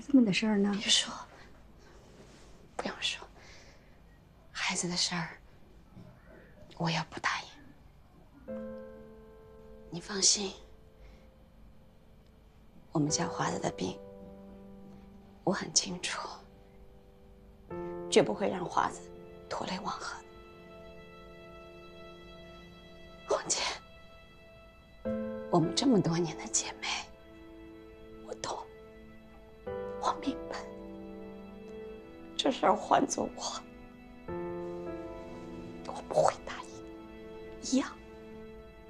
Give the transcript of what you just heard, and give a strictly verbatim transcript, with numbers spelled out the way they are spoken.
子们的事儿呢？ 别说，不用说。孩子的事儿，我也不答应。你放心，我们家华子的病，我很清楚，绝不会让华子拖累王贺的。红姐，我们这么多年的姐妹，我懂，我明白。这事儿换做我，我不会答应，一样。